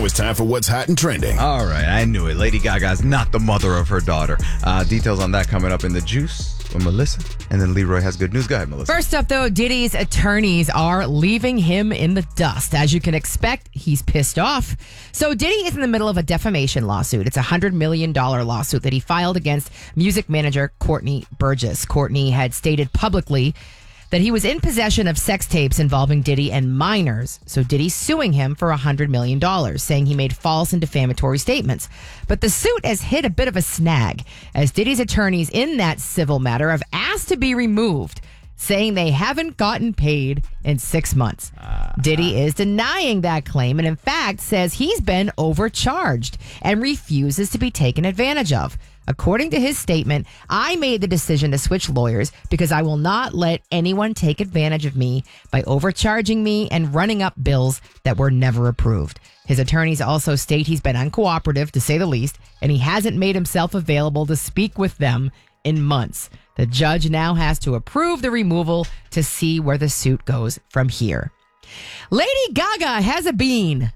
Now it's time for what's hot and trending. All right, I knew it. Lady Gaga's not the mother of her daughter. Details on that coming up in the juice with Melissa. And then Leroy has good news. Go ahead, Melissa. First up, though, Diddy's attorneys are leaving him in the dust. As you can expect, he's pissed off. So Diddy is in the middle of a defamation lawsuit. It's a $100 million lawsuit that he filed against music manager Courtney Burgess. Courtney had stated publicly that he was in possession of sex tapes involving Diddy and minors. So Diddy's suing him for $100 million, saying he made false and defamatory statements. But the suit has hit a bit of a snag, as Diddy's attorneys in that civil matter have asked to be removed, saying they haven't gotten paid in 6 months. Diddy is denying that claim and, in fact, says he's been overcharged and refuses to be taken advantage of. According to his statement, I made the decision to switch lawyers because I will not let anyone take advantage of me by overcharging me and running up bills that were never approved. His attorneys also state he's been uncooperative, to say the least, and he hasn't made himself available to speak with them in months. The judge now has to approve the removal to see where the suit goes from here. Lady Gaga has a bean.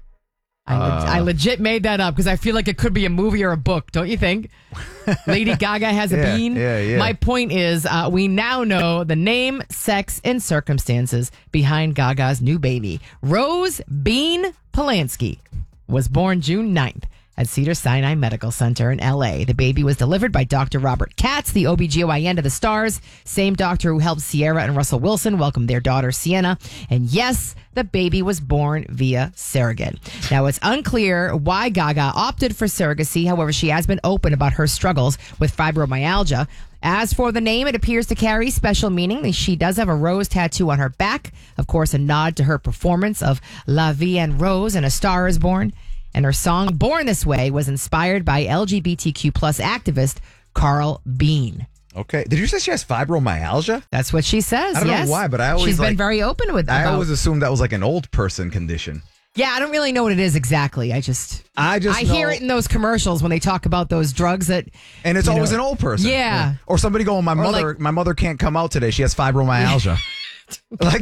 I legit made that up because I feel like it could be a movie or a book, don't you think? Lady Gaga has a bean. Yeah. My point is, we now know the name, sex, and circumstances behind Gaga's new baby. Rose Bean Polanski was born June 9th at Cedars-Sinai Medical Center in L.A. The baby was delivered by Dr. Robert Katz, the OBGYN to the stars, same doctor who helped Sierra and Russell Wilson welcome their daughter, Sienna. And yes, the baby was born via surrogate. Now, it's unclear why Gaga opted for surrogacy. However, she has been open about her struggles with fibromyalgia. As for the name, it appears to carry special meaning. She does have a rose tattoo on her back. Of course, a nod to her performance of La Vie en Rose and A Star is Born. And her song Born This Way was inspired by LGBTQ plus activist Carl Bean. Okay. Did you say she has fibromyalgia? That's what she says. I don't know why, but I always she's been very open with. I always assumed that was like an old person condition. Yeah, I don't really know what it is exactly. I know, hear it in those commercials when they talk about those drugs that, and it's always an old person. Yeah. Or somebody going, my mother can't come out today. She has fibromyalgia. Like,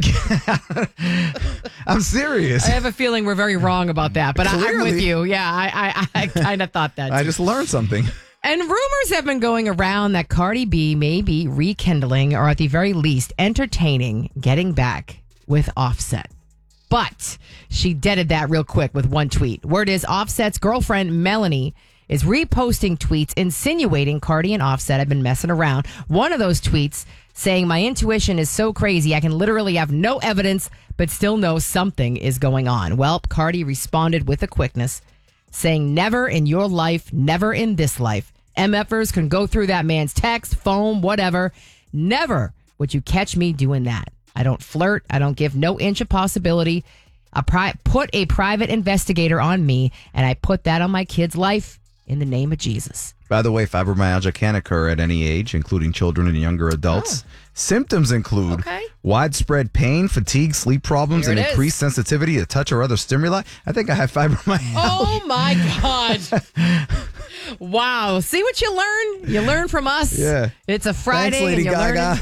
I'm serious. I have a feeling we're very wrong about that, but I'm with you. Yeah, I kind of thought that too. I just learned something. And rumors have been going around that Cardi B may be rekindling, or at the very least, entertaining getting back with Offset. But she deaded that real quick with one tweet. Word is Offset's girlfriend, Melanie, is reposting tweets insinuating Cardi and Offset have been messing around. One of those tweets saying, my intuition is so crazy, I can literally have no evidence, but still know something is going on. Well, Cardi responded with a quickness, saying, never in your life, never in this life. MFers can go through that man's text, phone, whatever. Never would you catch me doing that. I don't flirt. I don't give no inch of possibility. Put a private investigator on me, and I put that on my kid's life in the name of Jesus. By the way, fibromyalgia can occur at any age, including children and younger adults. Oh. Symptoms include widespread pain, fatigue, sleep problems, and increased sensitivity to touch or other stimuli. I think I have fibromyalgia. Oh, my God. Wow. See what you learn? You learn from us. Yeah. It's a Friday. Thanks, Lady Gaga.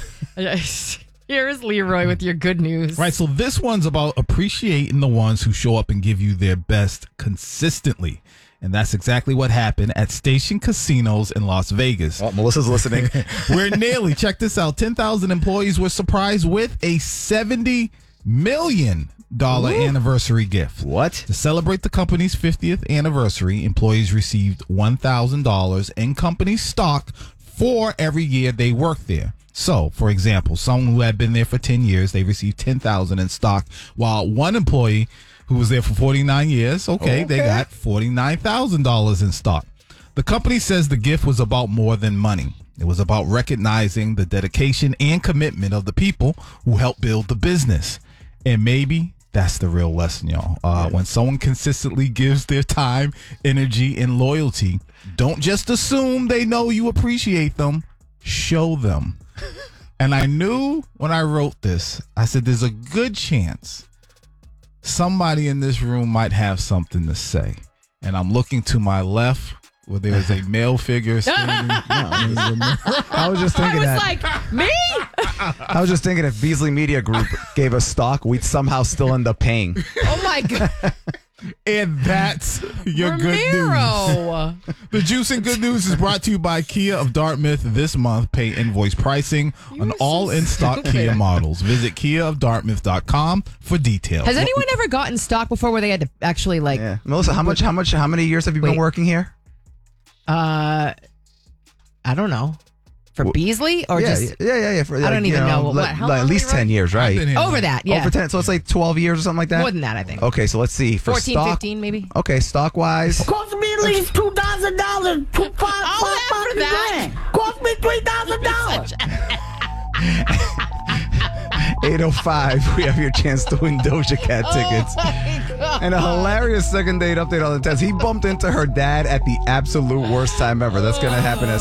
Here's Leroy with your good news. Right, so this one's about appreciating the ones who show up and give you their best consistently. And that's exactly what happened at Station Casinos in Las Vegas. Oh, Melissa's listening. Where nearly, check this out, 10,000 employees were surprised with a $70 million anniversary gift. What? To celebrate the company's 50th anniversary, employees received $1,000 in company stock for every year they worked there. So, for example, someone who had been there for 10 years, they received $10,000 in stock, while one employee who was there for 49 years, they got $49,000 in stock. The company says the gift was about more than money. It was about recognizing the dedication and commitment of the people who helped build the business. And maybe that's the real lesson, y'all. When someone consistently gives their time, energy, and loyalty, don't just assume they know you appreciate them. Show them. And I knew when I wrote this, I said there's a good chance somebody in this room might have something to say. And I'm looking to my left where there is a male figure standing. I was just thinking me? I was just thinking if Beasley Media Group gave us stock, we'd somehow still end up paying. Oh, my God. And that's your good news. The Juice and Good News is brought to you by Kia of Dartmouth. This month, pay invoice pricing on all in-stock Kia models. Visit KiaofDartmouth.com for details. Has anyone ever gotten stock before where they had to actually like... Yeah. Melissa, how many years have you been working here? I don't know. For Beasley or just... Yeah. For, I don't even know. How long at least 10 years, right? Over that, yeah. Over 10, so it's like 12 years or something like that? More than that, I think. Okay, so let's see. For 14, stock, 15 maybe? Okay, stock-wise. Cost me at least $2,000. Cost me $3,000. 8:05, we have your chance to win Doja Cat tickets. And a hilarious second date update on the test. He bumped into her dad at the absolute worst time ever. That's going to happen as